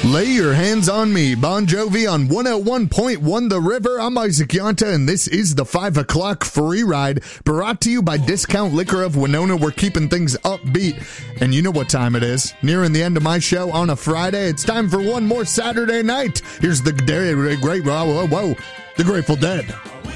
Lay your hands on me, Bon Jovi on 101.1 The River. I'm Isaac Yonta, and this is the 5 o'clock free ride brought to you by Discount Liquor of Winona. We're keeping things upbeat, and you know what time it is. Nearing the end of my show on a Friday, it's time for one more Saturday night. Here's the Grateful Dead.